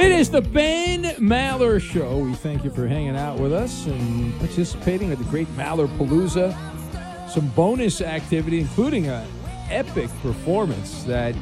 It is the Ben Maller Show. We thank you for hanging out with us and participating at the Great Maller Palooza. Some bonus activity, including an epic performance that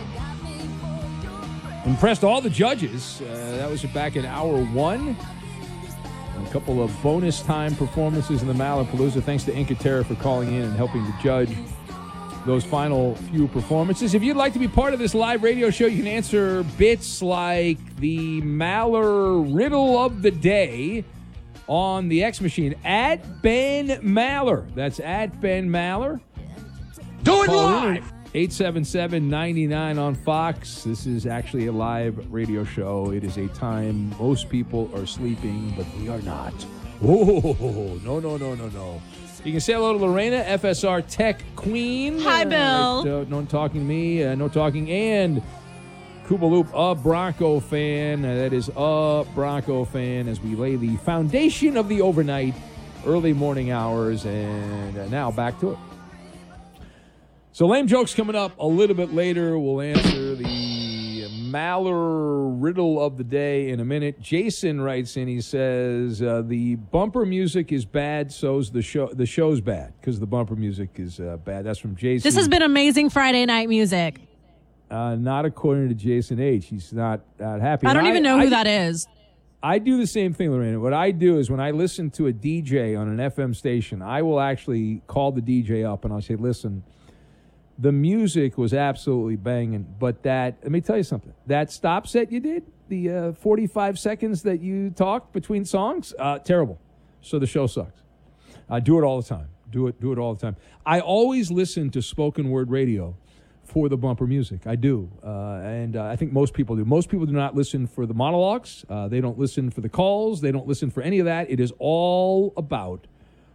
impressed all the judges. That was back in hour one. A couple of bonus time performances in the Maller Palooza. Thanks to Inca-Terra for calling in and helping to judge those final few performances. If you'd like to be part of this live radio show, you can answer bits like the Maller Riddle of the Day on the X Machine at Ben Maller. That's at Ben Maller. Do it live! 877-99 on Fox. This is actually a live radio show. It is a time most people are sleeping, but we are not. Oh, no. You can say hello to Lorena, FSR Tech Queen. Hi, Bill. No talking to me, no talking. And Koopa Loop, a Bronco fan. That is a Bronco fan as we lay the foundation of the overnight, early morning hours. And now back to it. So lame jokes coming up a little bit later. We'll answer the Maller Riddle of the Day in a minute. Jason writes in, he says, the bumper music is bad, so's the show. The show's bad because the bumper music is bad. That's from Jason. This has been amazing Friday night music. Not according to Jason H. He's not happy. I don't even know who that is. I do the same thing, Lorena. What I do is when I listen to a DJ on an FM station, I will actually call the DJ up and I'll say, listen, the music was absolutely banging, but let me tell you something. That stop set you did, the 45 seconds that you talked between songs, terrible. So the show sucks. Do it all the time. Do it all the time. I always listen to spoken word radio for the bumper music. I do. And I think most people do. Most people do not listen for the monologues. They don't listen for the calls. They don't listen for any of that. It is all about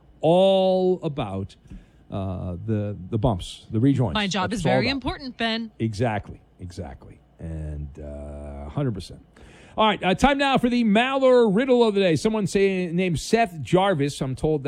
the bumps, the rejoins. My job is very important, Ben. Exactly. And 100%. All right, time now for the Maller Riddle of the Day. Someone named Seth Jarvis, I'm told